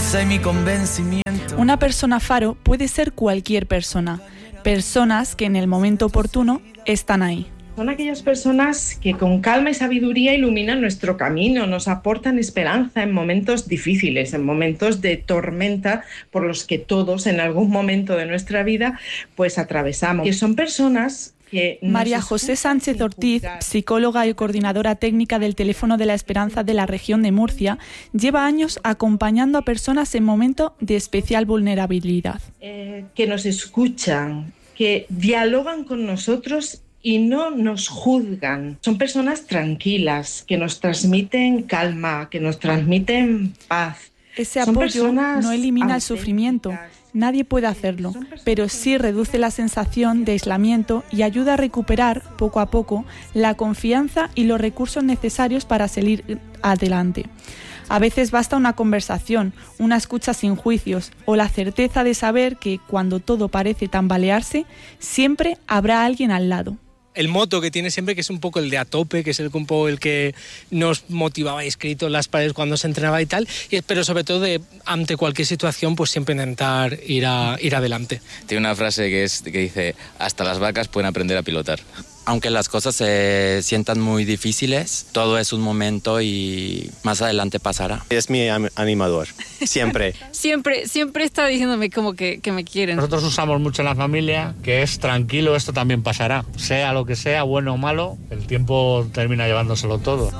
fuerza y mi convencimiento. Una persona faro puede ser cualquier persona. Personas que en el momento oportuno están ahí. Son aquellas personas que con calma y sabiduría iluminan nuestro camino, nos aportan esperanza en momentos difíciles, en momentos de tormenta por los que todos en algún momento de nuestra vida pues atravesamos. Que son personas que María José Sánchez Ortiz, psicóloga y coordinadora técnica del Teléfono de la Esperanza de la región de Murcia, lleva años acompañando a personas en momentos de especial vulnerabilidad. Que nos escuchan, que dialogan con nosotros y no nos juzgan. Son personas tranquilas, que nos transmiten calma, que nos transmiten paz. Ese apoyo no elimina el sufrimiento, nadie puede hacerlo, pero sí reduce la sensación de aislamiento y ayuda a recuperar, poco a poco, la confianza y los recursos necesarios para salir adelante. A veces basta una conversación, una escucha sin juicios o la certeza de saber que, cuando todo parece tambalearse, siempre habrá alguien al lado. El moto que tiene siempre, que es un poco el de a tope, que es un poco el que nos motivaba escrito en las paredes cuando se entrenaba y tal, pero sobre todo ante cualquier situación pues siempre intentar ir adelante. Tiene una frase que dice: hasta las vacas pueden aprender a pilotar. Aunque las cosas se sientan muy difíciles, todo es un momento y más adelante pasará. Es mi animador, siempre. siempre está diciéndome como que me quieren. Nosotros usamos mucho en la familia, que es tranquilo, esto también pasará. Sea lo que sea, bueno o malo, el tiempo termina llevándoselo todo.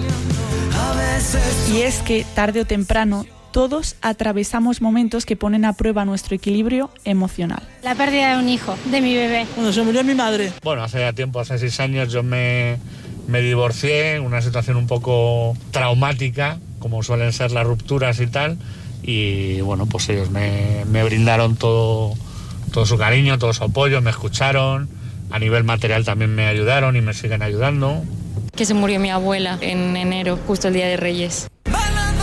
Y es que, tarde o temprano, todos atravesamos momentos que ponen a prueba nuestro equilibrio emocional. La pérdida de un hijo, de mi bebé. Cuando se murió mi madre. Bueno, hace ya tiempo, hace 6 años, yo me divorcié, una situación un poco traumática, como suelen ser las rupturas y tal, y bueno, pues ellos me brindaron todo su cariño, todo su apoyo, me escucharon, a nivel material también me ayudaron y me siguen ayudando. Que se murió mi abuela en enero, justo el Día de Reyes.